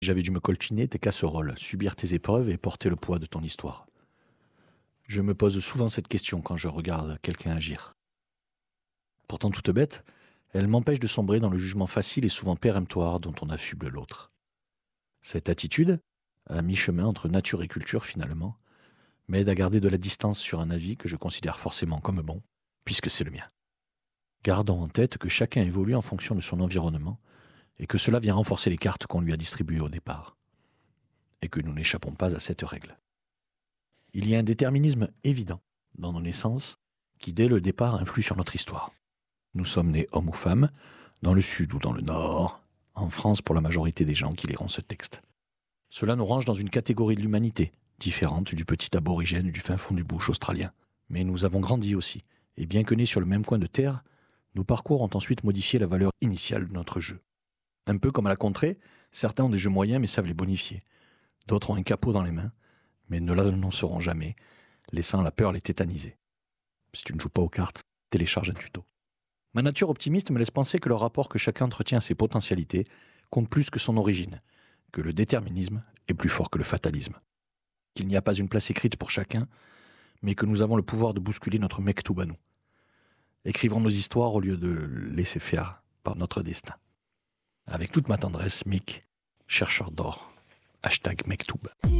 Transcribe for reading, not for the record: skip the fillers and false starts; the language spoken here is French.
J'avais dû me coltiner tes casseroles, subir tes épreuves et porter le poids de ton histoire. Je me pose souvent cette question quand je regarde quelqu'un agir. Pourtant toute bête, elle m'empêche de sombrer dans le jugement facile et souvent péremptoire dont on affuble l'autre. Cette attitude, à mi-chemin entre nature et culture finalement, m'aide à garder de la distance sur un avis que je considère forcément comme bon, puisque c'est le mien. Gardons en tête que chacun évolue en fonction de son environnement et que cela vient renforcer les cartes qu'on lui a distribuées au départ, et que nous n'échappons pas à cette règle. Il y a un déterminisme évident dans nos naissances qui, dès le départ, influe sur notre histoire. Nous sommes nés hommes ou femmes, dans le sud ou dans le nord, en France pour la majorité des gens qui liront ce texte. Cela nous range dans une catégorie de l'humanité, différente du petit aborigène du fin fond du bush australien. Mais nous avons grandi aussi, et bien que nés sur le même coin de terre, nos parcours ont ensuite modifié la valeur initiale de notre jeu. Un peu comme à la contrée, certains ont des jeux moyens mais savent les bonifier. D'autres ont un capot dans les mains, mais ne l'annonceront jamais, laissant la peur les tétaniser. Si tu ne joues pas aux cartes, télécharge un tuto. Ma nature optimiste me laisse penser que le rapport que chacun entretient à ses potentialités compte plus que son origine, que le déterminisme est plus fort que le fatalisme. Qu'il n'y a pas une place écrite pour chacun, mais que nous avons le pouvoir de bousculer notre mektoub à nous. Écrivons nos histoires au lieu de laisser faire par notre destin. Avec toute ma tendresse, Mick, chercheur d'or. #mektoub.